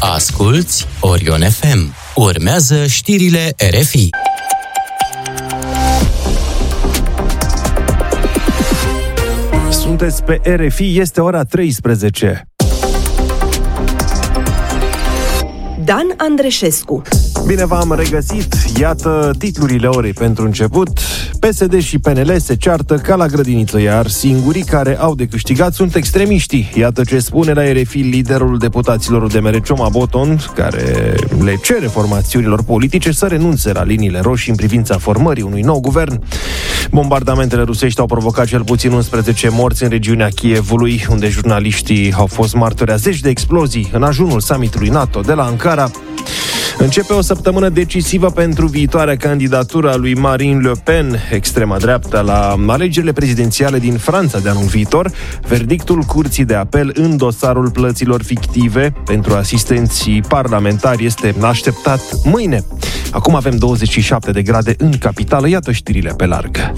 Asculți Orion FM. Urmează știrile RFI. Sunteți pe RFI, este ora 13. Dan Andreșescu. Bine v-am regăsit, iată titlurile orei pentru început. PSD și PNL se ceartă ca la grădiniță, iar singurii care au de câștigat sunt extremiștii. Iată ce spune la RFI liderul deputaților UDMR, Cioma Boton, care le cere formațiunilor politice să renunțe la liniile roșii în privința formării unui nou guvern. Bombardamentele rusești au provocat cel puțin 11 morți în regiunea Kievului, unde jurnaliștii au fost martori a zeci de explozii în ajunul summitului NATO de la Ankara. Începe o săptămână decisivă pentru viitoarea candidatură a lui Marine Le Pen, extrema dreaptă, la alegerile prezidențiale din Franța de anul viitor. Verdictul Curții de Apel în dosarul plăților fictive pentru asistenții parlamentari este așteptat mâine. Acum avem 27 de grade în capitală, iată știrile pe larg.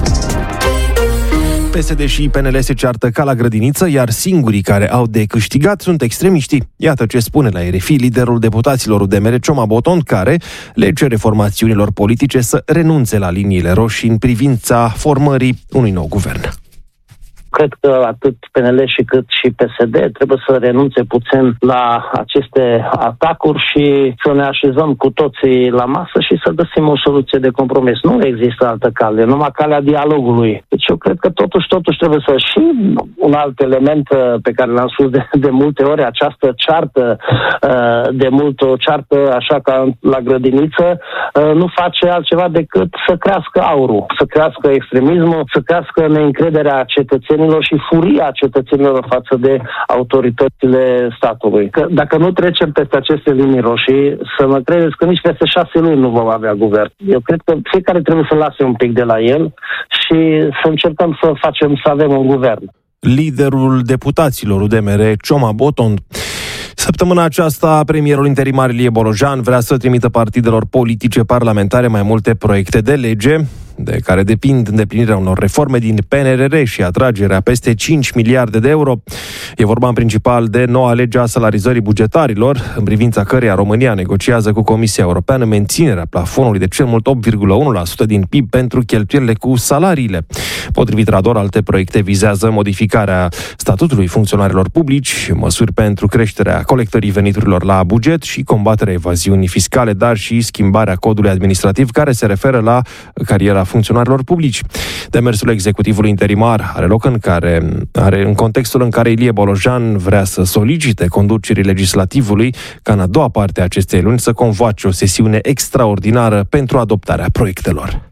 PSD și PNL se ceartă ca la grădiniță, iar singurii care au de câștigat sunt extremiștii. Iată ce spune la RFI liderul deputaților UDMR, Cioma Boton, care le cere formațiunilor politice să renunțe la liniile roșii în privința formării unui nou guvern. Cred că atât PNL și cât și PSD trebuie să renunțe puțin la aceste atacuri și să ne așezăm cu toții la masă și să găsim o soluție de compromis. Nu există altă cale, numai calea dialogului. Deci eu cred că totuși trebuie să și un alt element pe care l-am spus de multe ori, această ceartă, de mult o ceartă așa ca la grădiniță, nu face altceva decât să crească aurul, să crească extremismul, să crească neîncrederea cetățenilor și furia cetățenilor față de autoritățile statului. Că dacă nu trecem peste aceste linii roșii, să mă credeți că nici peste 6 luni nu vom avea guvern. Eu cred că fiecare trebuie să lase un pic de la el și să încercăm să avem un guvern. Liderul deputaților UDMR, Cioma Boton. Săptămâna aceasta, premierul interimar Ilie Bolojan vrea să trimită partidelor politice parlamentare mai multe proiecte de lege de care depind îndeplinirea unor reforme din PNRR și atragerea peste 5 miliarde de euro. E vorba în principal de noua lege a salarizării bugetarilor, în privința căreia România negociază cu Comisia Europeană menținerea plafonului de cel mult 8,1% din PIB pentru cheltuielile cu salariile. Potrivit Rador, alte proiecte vizează modificarea statutului funcționarilor publici, măsuri pentru creșterea colectării veniturilor la buget și combaterea evaziunii fiscale, dar și schimbarea codului administrativ care se referă la cariera funcționarilor publici. Demersul executivului interimar are loc în contextul în care Ilie Bolojan vrea să solicite conducerii legislativului ca în a doua parte a acestei luni să convoace o sesiune extraordinară pentru adoptarea proiectelor.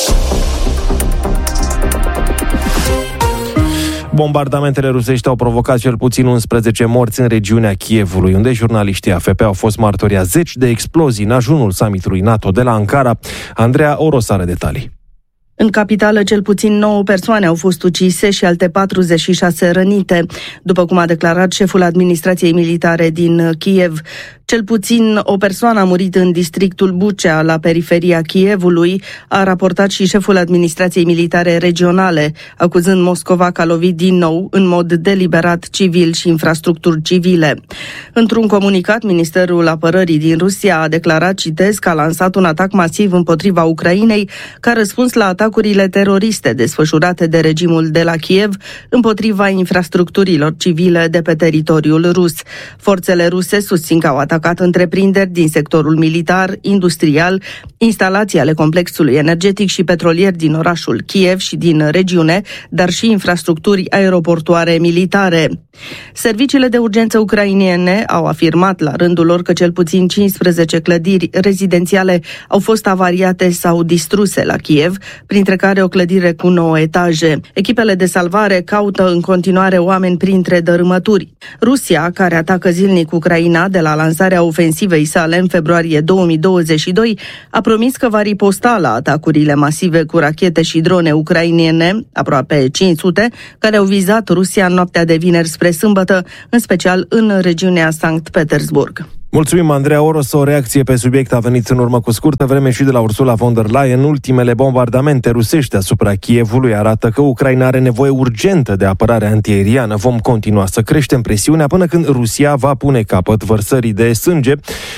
Bombardamentele rusești au provocat cel puțin 11 morți în regiunea Kievului, unde jurnaliștii AFP au fost martori a zeci de explozii în ajunul summitului NATO de la Ankara. Andreea Oros are detalii. În capitală, cel puțin 9 persoane au fost ucise și alte 46 rănite, după cum a declarat șeful administrației militare din Kiev. Cel puțin o persoană a murit în districtul Bucea, la periferia Kievului, a raportat și șeful administrației militare regionale, acuzând Moscova că a lovit din nou, în mod deliberat, civil și infrastructuri civile. Într-un comunicat, Ministerul Apărării din Rusia a declarat, citez, că a lansat un atac masiv împotriva Ucrainei ca răspuns la atacurile teroriste desfășurate de regimul de la Kiev împotriva infrastructurilor civile de pe teritoriul rus. Forțele ruse susțin că au atacat întreprinderi din sectorul militar, industrial, instalații ale complexului energetic și petrolier din orașul Kiev și din regiune, dar și infrastructuri aeroportuare militare. Serviciile de urgență ucrainene au afirmat la rândul lor că cel puțin 15 clădiri rezidențiale au fost avariate sau distruse la Kiev, printre care o clădire cu 9 etaje. Echipele de salvare caută în continuare oameni printre dărâmături. Rusia, care atacă zilnic Ucraina de la lansarea ofensivei sale în februarie 2022, a promis că va riposta la atacurile masive cu rachete și drone ucrainene, aproape 500, care au vizat Rusia în noaptea de vineri spre sâmbătă, în special în regiunea Sankt Petersburg. Mulțumim, Andreea Oros. O reacție pe subiect a venit în urmă cu scurtă vreme și de la Ursula von der Leyen. Ultimele bombardamente rusești asupra Kievului arată că Ucraina are nevoie urgentă de apărare antiaeriană. Vom continua să creștem presiunea până când Rusia va pune capăt vărsării de sânge,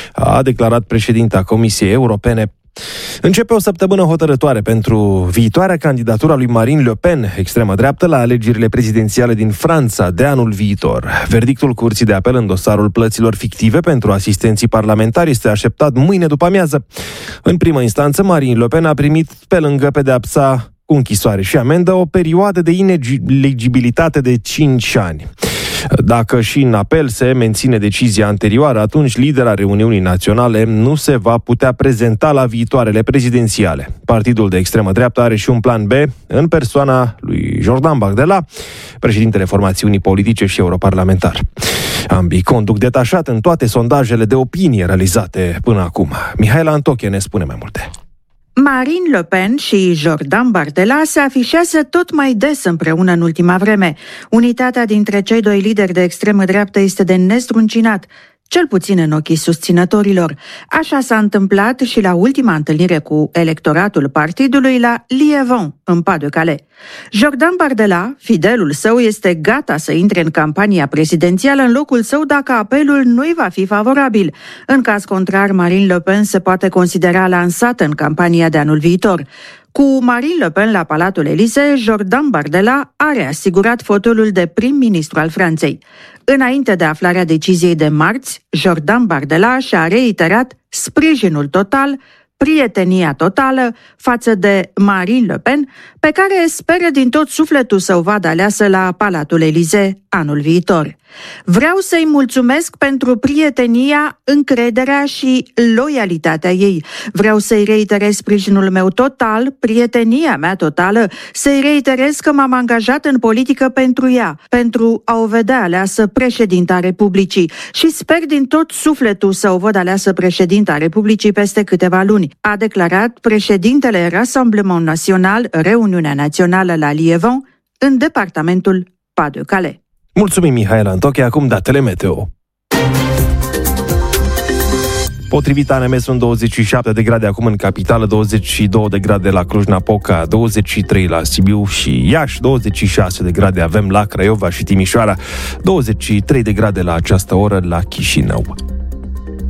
a declarat președinta Comisiei Europene. Începe o săptămână hotărătoare pentru viitoarea candidatura lui Marine Le Pen, extremă dreaptă, la alegerile prezidențiale din Franța de anul viitor. Verdictul Curții de Apel în dosarul plăților fictive pentru asistenții parlamentari este așteptat mâine după amiază. În primă instanță, Marine Le Pen a primit, pe lângă pedeapsa cu închisoare și amendă, o perioadă de ineligibilitate de 5 ani. Dacă și în apel se menține decizia anterioară, atunci lidera Reuniunii Naționale nu se va putea prezenta la viitoarele prezidențiale. Partidul de extremă dreaptă are și un plan B în persoana lui Jordan Bardella, președintele formațiunii politice și europarlamentar. Ambii conduc detașat în toate sondajele de opinie realizate până acum. Mihaela Antoche ne spune mai multe. Marine Le Pen și Jordan Bardella se afișează tot mai des împreună în ultima vreme. Unitatea dintre cei doi lideri de extremă dreaptă este de nezdruncinat, cel puțin în ochii susținătorilor. Așa s-a întâmplat și la ultima întâlnire cu electoratul partidului la Liévin, în Pas-de-Calais. Jordan Bardella, fidelul său, este gata să intre în campania prezidențială în locul său dacă apelul nu-i va fi favorabil. În caz contrar, Marine Le Pen se poate considera lansată în campania de anul viitor. Cu Marine Le Pen la Palatul Élysée, Jordan Bardella are asigurat fotolul de prim-ministru al Franței. Înainte de aflarea deciziei de marți, Jordan Bardella și-a reiterat sprijinul total, prietenia totală față de Marine Le Pen, pe care speră din tot sufletul să o vadă aleasă la Palatul Élysée anul viitor. Vreau să-i mulțumesc pentru prietenia, încrederea și loialitatea ei. Vreau să-i reiterez sprijinul meu total, prietenia mea totală, să-i reiterez că m-am angajat în politică pentru ea, pentru a o vedea aleasă președinta Republicii și sper din tot sufletul să o văd aleasă președinta Republicii peste câteva luni, a declarat președintele Rassemblement National, Reuniunea Națională la Liévin, în departamentul Pas-de-Calais. Mulțumim, Mihaela Antoche. Acum datele meteo. Potrivit ANM sunt 27 de grade acum în capitală, 22 de grade la Cluj-Napoca, 23 la Sibiu și Iași, 26 de grade avem la Craiova și Timișoara, 23 de grade la această oră la Chișinău.